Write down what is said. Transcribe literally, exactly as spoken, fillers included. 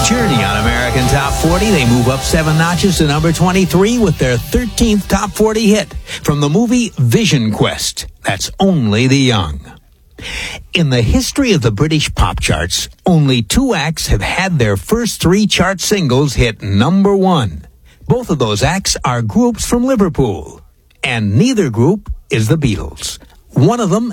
Journey on American Top forty. They move up seven notches to number twenty-three with their thirteenth Top forty hit from the movie Vision Quest. That's Only the Young. In the history of the British pop charts, only two acts have had their first three chart singles hit number one. Both of those acts are groups from Liverpool, and neither group is the Beatles. One of them